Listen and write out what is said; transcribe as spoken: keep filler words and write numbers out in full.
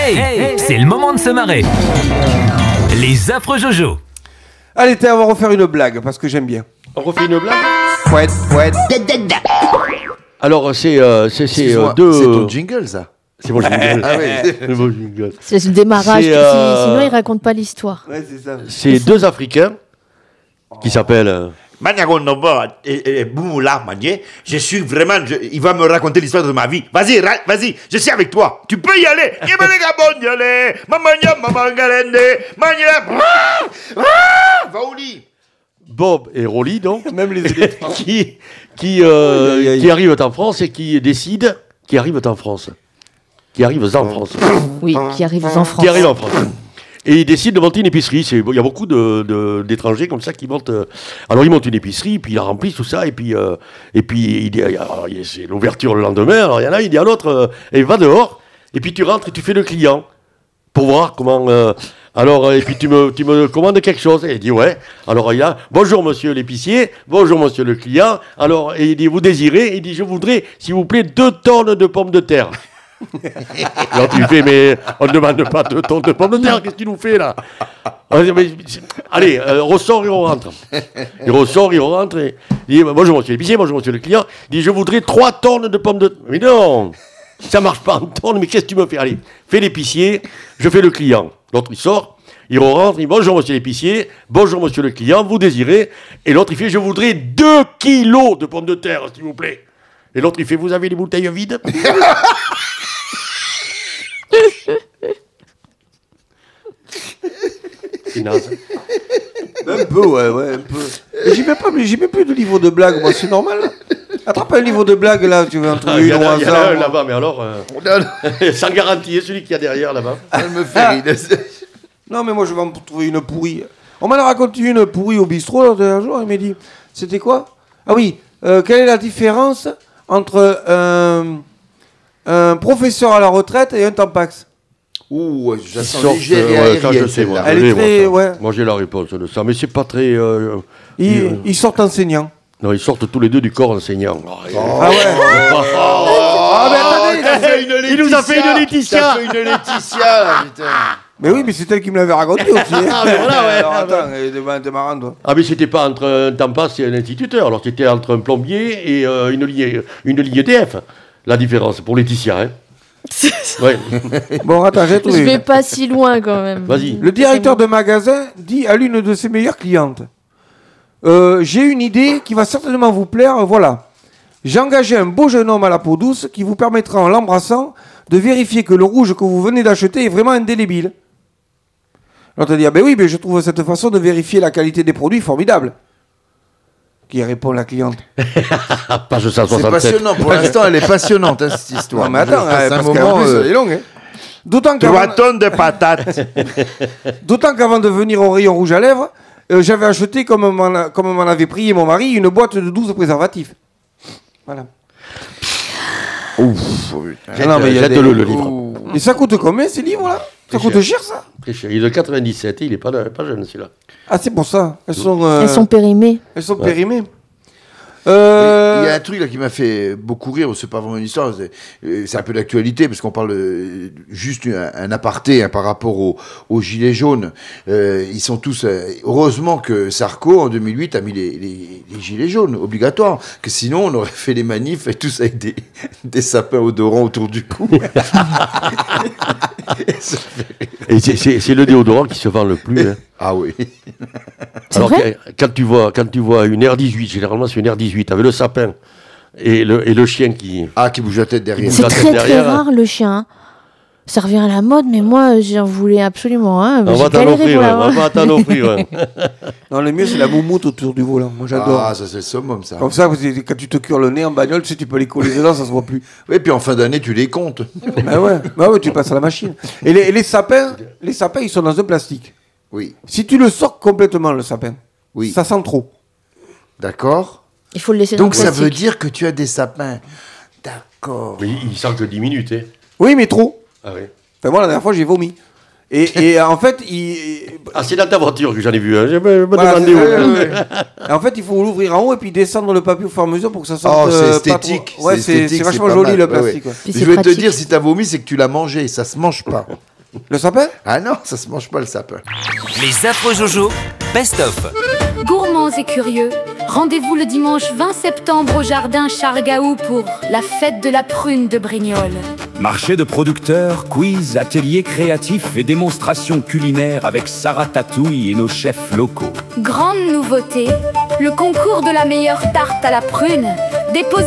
Hey, c'est le moment de se marrer. Les affreux Jojo. Allez, t'es, on va refaire une blague, parce que j'aime bien. On refait une blague. Ouais, ouais. Alors, c'est, euh, c'est, c'est euh, deux... C'est ton jingle, ça. C'est mon jingle. Ah oui. C'est mon jingle. C'est le démarrage, C'est, euh, si- sinon il raconte pas l'histoire. Ouais, c'est ça. C'est deux Africains qui s'appellent... euh, Maniagonoba et, et Boumoula Manier, je suis vraiment. Je- il va me raconter l'histoire de ma vie. Vas-y, ra- vas-y, je suis avec toi. Tu peux y aller. Yemanegabonyale, mamanya, mamangalende, mania. Ah, ah, va au lit. Bob et Rolly, donc, Même les électrons. qui, qui, euh, Aïe, aïe, aïe. qui arrivent en France et qui décident... Qui arrivent en France. Qui arrivent en France. Oui, qui arrive en France. Qui arrivent en France. Et ils décident de monter une épicerie. C'est, il y a beaucoup de, de- d'étrangers comme ça qui montent. euh, alors ils montent une épicerie, puis ils la remplissent, tout ça, et puis, euh, et puis il dit, alors, il y a- c'est l'ouverture le lendemain. Alors il y en a, il dit à l'autre, euh, et va dehors, et puis tu rentres et tu fais le client pour voir comment. euh, alors, euh, et puis tu me, tu me commandes quelque chose. Et il dit, ouais. Alors il y a, bonjour monsieur l'épicier, bonjour monsieur le client. Alors, et il dit, vous désirez? Il dit, je voudrais, s'il vous plaît, deux tonnes de pommes de terre. Alors tu fais, mais on ne demande pas deux tonnes de pommes de terre, qu'est-ce qu'il nous fait là? On dit, mais, c'est- Allez, euh, ressort et on rentre. Il ressort, il rentre et il dit, bonjour monsieur l'épicier, bonjour monsieur le client. Il dit, je voudrais trois tonnes de pommes de terre. Mais non, ça marche pas en tonnes, mais qu'est-ce que tu me fais? Allez, fais l'épicier, je fais le client. L'autre il sort, il rentre, il dit, bonjour monsieur l'épicier, bonjour monsieur le client, vous désirez? Et l'autre il fait, je voudrais deux kilos de pommes de terre, s'il vous plaît. Et l'autre il fait, vous avez les bouteilles vides? C'est naze. Un peu, ouais, ouais, un peu. Mais j'y mets pas, mais j'y mets plus de livre de blagues, moi, c'est normal. Attrape un livre de blagues, là, tu vas en Ah, trouver il y une en au a, il y en a hasard. un là-bas, mais alors, euh, Non, non, sans garantie, celui qu'il y a derrière là-bas. elle me fait rire. Non, mais moi, je vais en trouver une pourrie. On m'en a raconté une pourrie au bistrot l'autre dernier jour, il m'a dit, c'était quoi? Ah oui, euh, quelle est la différence entre un, un professeur à la retraite et un tampax? Ouh, Ils j'attends sortent, léger euh, et ouais, ça, aérienne, je sais, moi. celle-là. Elle est Oui, moi, très- ça. ouais. Moi, j'ai la réponse de ça, mais c'est pas très... euh, Ils, ils, ils sortent enseignants. non, ils sortent tous les deux du corps enseignant. Ah ouais. Ah, mais attendez, Il nous a fait une Laetitia. T'as fait une Laetitia, là, putain. Mais oui, mais c'est elle qui me l'avait raconté aussi. Ah, mais voilà, ouais. Alors, attends, elle est t'es marrant, toi. Ah, mais c'était pas entre un tampax et un instituteur, alors c'était entre un plombier et euh, une, ligne, une ligne D F. La différence, pour Laetitia, hein. Ouais. Bon, attends, j'ai Je trouvé. vais pas si loin quand même. Vas-y. Le directeur de magasin dit à l'une de ses meilleures clientes euh, j'ai une idée qui va certainement vous plaire, voilà. J'ai engagé un beau jeune homme à la peau douce qui vous permettra, en l'embrassant, de vérifier que le rouge que vous venez d'acheter est vraiment indélébile. L'autre dit ah ben oui, mais je trouve cette façon de vérifier la qualité des produits formidable. Qui répond la cliente. Page cent C'est soixante-sept. passionnant, pour l'instant, elle est passionnante, hein, cette histoire. Non mais attends, Je passe hein, un parce moment, qu'en plus, euh, elle est longue. Hein. D'autant Trois qu'avant, tonnes de patates. d'autant qu'avant de venir au rayon rouge à lèvres, euh, j'avais acheté, comme m'en, a- comme m'en avait prié mon mari, une boîte de douze préservatifs. Voilà. Ouf, putain. Jette- non, mais il y a jette-le, des- le livre. Ouh. Et ça coûte combien ces livres-là? Ça Très coûte cher, ça? Très cher. Il est de quatre-vingt-dix-sept, il est pas, pas jeune celui-là. Ah, c'est pour ça. Elles sont, euh, Elles sont périmées. elles sont Ouais. périmées. Il Euh, y a un truc là qui m'a fait beaucoup rire, c'est pas vraiment une histoire, c'est, euh, c'est un peu d'actualité parce qu'on parle euh, juste un, un aparté hein, par rapport aux au gilets jaunes. Euh, ils sont tous. euh, heureusement que Sarko en deux mille huit a mis les, les, les gilets jaunes obligatoires, que sinon on aurait fait les manifs et tous avec des, des sapins odorants autour du cou. Et c'est, c'est- c'est le déodorant qui se vend le plus. Hein. Ah oui. C'est Alors vrai que- quand tu vois, quand tu vois une R dix-huit, généralement c'est une R dix-huit avec le sapin et le, et le chien qui. Ah, qui bouge la tête derrière. C'est la tête très très derrière. rare le chien. hein. Ça revient à la mode, mais moi j'en voulais absolument. Hein. On J'ai va t'en galéré offrir, pour hein, l'avoir. on va t'en offrir. hein. non, le mieux, c'est la moumoute autour du volant. Moi, j'adore. Ah, ça c'est le summum ça. Comme ça, vous- quand tu te cures le nez en bagnole, tu sais, tu peux les coller dedans, ça se voit plus. Et puis en fin d'année, tu les comptes. bah ouais, bah ouais, tu passes à la machine. Et les, et les sapins, les sapins, ils sont dans un plastique. Oui. Si tu le sors complètement, le sapin, Oui. ça sent trop. D'accord. Il faut le laisser Donc dans le ça plastique. veut dire que tu as des sapins. D'accord. Mais il, il sent que dix minutes. Hein. Oui, mais trop. Ah, oui. Enfin, moi, la dernière fois, j'ai vomi. Et, et en fait, il... Ah, c'est dans ta voiture que j'en ai vu. Hein. Je me, me Voilà, demandais où. c'est- ouais, ouais, ouais. En fait, il faut l'ouvrir en haut et puis descendre le papier au fur et à mesure pour que ça sorte. Oh, c'est euh, pas esthétique. trop- Ouais, c'est esthétique, c'est vachement pas joli mal. le Ouais, plastique. ouais. ouais. Puis Je c'est vais te pratique. dire, si t'as vomi, c'est que tu l'as mangé. Ça se mange pas. Le sapin? Ah non, ça se mange pas le sapin. Les affreux Jojo, best-of. Gourmands et curieux, rendez-vous le dimanche vingt septembre au jardin Chargaou pour la fête de la prune de Brignoles. Marché de producteurs, quiz, ateliers créatifs et démonstrations culinaires avec Sarah Tatouille et nos chefs locaux. Grande nouveauté, le concours de la meilleure tarte à la prune, déposé